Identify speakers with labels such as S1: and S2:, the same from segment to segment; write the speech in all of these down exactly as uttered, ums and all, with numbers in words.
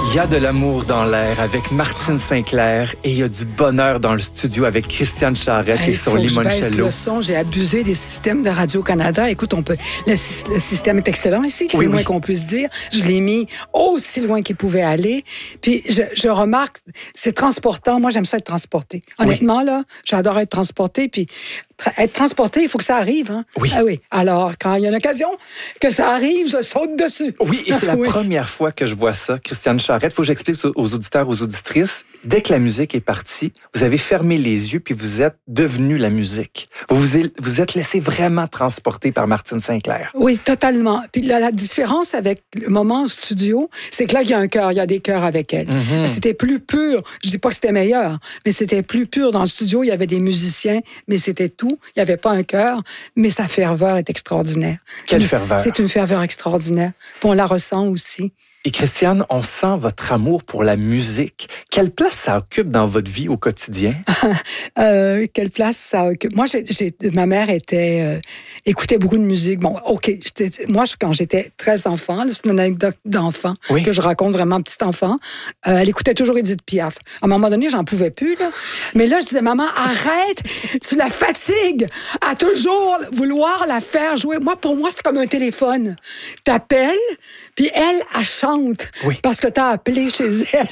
S1: Il y a de l'amour dans l'air avec Martine St-Clair et il y a du bonheur dans le studio avec Christiane Charrette
S2: hey,
S1: et son limoncello.
S2: Le son, j'ai abusé des systèmes de Radio-Canada. Écoute, on peut, le, le système est excellent ici, c'est
S1: oui,
S2: le moins
S1: oui.
S2: qu'on puisse dire. Je l'ai mis aussi loin qu'il pouvait aller. Puis je, je remarque, c'est transportant. Moi, j'aime ça être transporté. Honnêtement, oui. là, j'adore être transporté. Puis être transporté, il faut que ça arrive. Hein?
S1: Oui.
S2: Ah oui. Alors, quand il y a une occasion que ça arrive, je saute dessus.
S1: Oui, et c'est la
S2: oui.
S1: première fois que je vois ça, Christiane Charrette. Il faut que j'explique aux auditeurs, aux auditrices. Dès que la musique est partie, vous avez fermé les yeux puis vous êtes devenu la musique. Vous vous, vous êtes laissé vraiment transporter par Martine St-Clair.
S2: Oui, totalement. Puis la, la différence avec le moment en studio, c'est que là, il y a un chœur, il y a des chœurs avec elle. Mm-hmm. C'était plus pur. Je dis pas que c'était meilleur, mais c'était plus pur. Dans le studio, il y avait des musiciens, mais c'était tout. Il n'y avait pas un chœur, mais sa ferveur est extraordinaire.
S1: Quelle ferveur!
S2: C'est une ferveur extraordinaire. Puis on la ressent aussi.
S1: Et Christiane, on sent votre amour pour la musique. Quelle place ça occupe dans votre vie au quotidien?
S2: euh, quelle place ça occupe? Moi, j'ai, j'ai, ma mère était euh, écoutait beaucoup de musique. Bon, OK. Moi, quand j'étais très enfant, là, c'est une anecdote d'enfant oui. que je raconte vraiment petit enfant, euh, elle écoutait toujours Édith Piaf. À un moment donné, j'en pouvais plus. Là. Mais là, je disais, maman, arrête! Tu la fatigues à toujours vouloir la faire jouer. Moi, pour moi, c'est comme un téléphone. T'appelles, puis elle, elle chante.
S1: Oui.
S2: Parce que tu as appelé chez elle.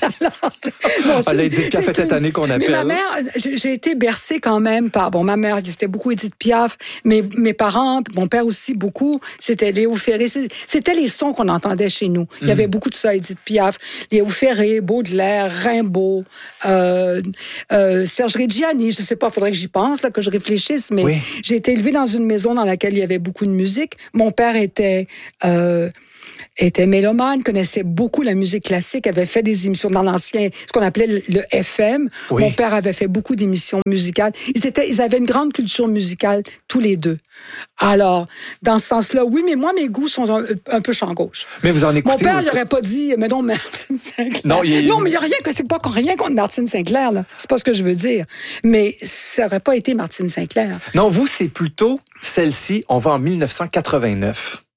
S1: Bon, ah, là, Edith Piaf fait cette année qu'on appelle.
S2: Mais ma mère, j'ai, j'ai été bercée quand même par... Bon, ma mère, c'était beaucoup Edith Piaf. Mes, mes parents, mon père aussi, beaucoup. C'était Léo Ferré. C'était les sons qu'on entendait chez nous. Il y avait mm. beaucoup de ça, Edith Piaf. Léo Ferré, Baudelaire, Rimbaud, euh, euh, Serge Reggiani. Je ne sais pas, il faudrait que j'y pense, là, que je réfléchisse. Mais oui. j'ai été élevée dans une maison dans laquelle il y avait beaucoup de musique. Mon père était... Euh, était mélomane, connaissait beaucoup la musique classique, avait fait des émissions dans l'ancien, ce qu'on appelait le, le F M. Oui. Mon père avait fait beaucoup d'émissions musicales. Ils, étaient, ils avaient une grande culture musicale, tous les deux. Alors, dans ce sens-là, oui, mais moi, mes goûts sont un, un peu champ gauche.
S1: Mais vous en écoutez...
S2: Mon père, il n'aurait pas dit, mais non, Martine St-Clair. Non, il... non mais il n'y a rien, c'est pas rien contre Martine St-Clair, là. C'est pas ce que je veux dire. Mais ça n'aurait pas été Martine St-Clair.
S1: Non, vous, c'est plutôt celle-ci, on va en dix-neuf cent quatre-vingt-neuf.